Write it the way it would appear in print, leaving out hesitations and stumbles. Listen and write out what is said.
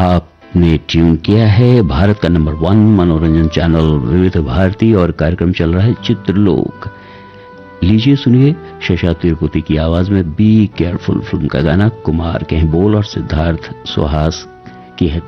आपने ट्यून किया है भारत का नंबर 1 मनोरंजन चैनल विविध भारती और कार्यक्रम चल रहा है चित्रलोक। लीजिए सुनिए शशा तिरुपति की आवाज में बी केयरफुल फिल्म का गाना। कुमार के हैं बोल और सिद्धार्थ सुहास की है